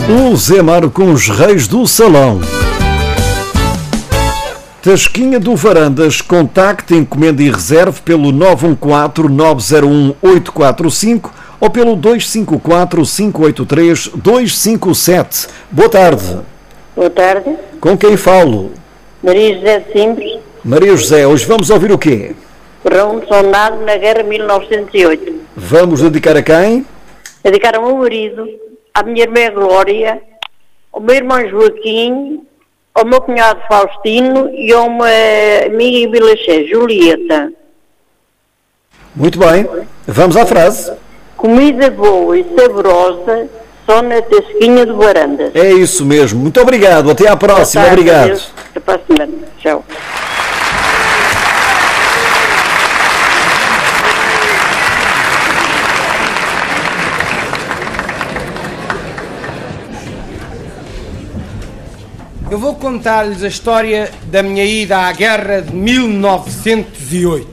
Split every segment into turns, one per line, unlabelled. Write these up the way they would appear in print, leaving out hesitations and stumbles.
O Zé Mário com os reis do salão. Tasquinha do Varandas, contacte, encomenda e reserve pelo 914-901-845 ou pelo 254-583-257. Boa tarde.
Boa tarde.
Com quem falo?
Maria José de Simples.
Maria José, hoje vamos ouvir o quê?
Raul Soldado na Guerra 1908.
Vamos dedicar a quem?
Dedicar ao meu marido, à minha irmã Glória, ao meu irmão Joaquim, ao meu cunhado Faustino e a uma amiga em Vilaché, Julieta.
Muito bem, vamos à frase.
Comida boa e saborosa só na Tasquinha do Varandas.
É isso mesmo, muito obrigado, até à próxima,
Tarde,
obrigado.
Deus. Até para a semana. Tchau.
Eu vou contar-lhes a história da minha ida à guerra de 1908.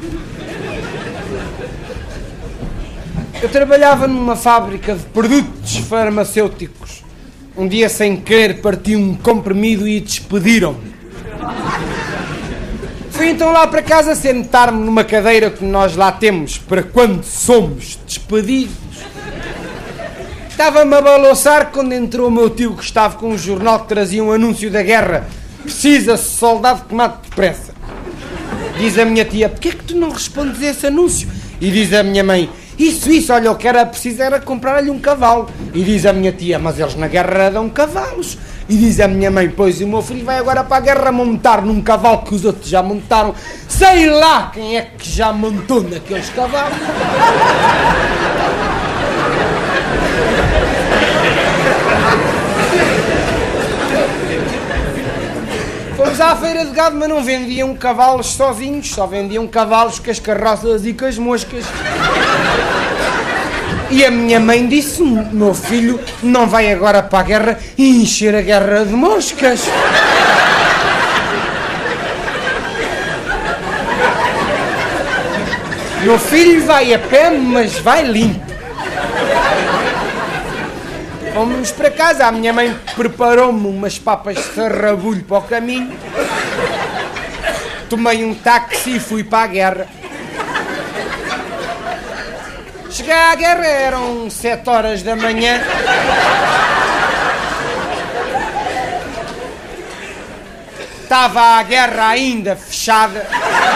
Eu trabalhava numa fábrica de produtos farmacêuticos. Um dia, sem querer, parti um comprimido e despediram-me. Fui então lá para casa sentar-me numa cadeira que nós lá temos para quando somos despedidos. Estava-me a balançar quando entrou o meu tio que estava com um jornal que trazia um anúncio da guerra. Precisa-se soldado que mate depressa. Diz a minha tia, porquê é que tu não respondes a esse anúncio? E diz a minha mãe, isso, olha, o que era preciso era comprar-lhe um cavalo. E diz a minha tia, mas eles na guerra dão cavalos. E diz a minha mãe, pois o meu filho vai agora para a guerra montar num cavalo que os outros já montaram. Sei lá quem é que já montou naqueles cavalos. Fomos à feira de gado, mas não vendiam cavalos sozinhos, só vendiam cavalos com as carroças e com as moscas. E a minha mãe disse, meu filho não vai agora para a guerra e encher a guerra de moscas. Meu filho vai a pé, mas vai limpo. Fomos para casa, a minha mãe preparou-me umas papas de sarrabulho para o caminho. Tomei um táxi e fui para a guerra. Cheguei à guerra, eram 7 horas da manhã. Estava a guerra ainda fechada.